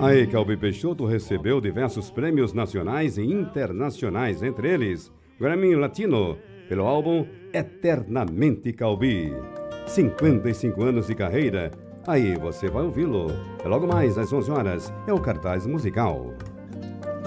Aí, Calbi Peixoto recebeu diversos prêmios nacionais e internacionais, entre eles Grammy Latino, pelo álbum Eternamente Calbi. 55 anos de carreira, aí você vai ouvi-lo. Logo mais às 11 horas é o cartaz musical.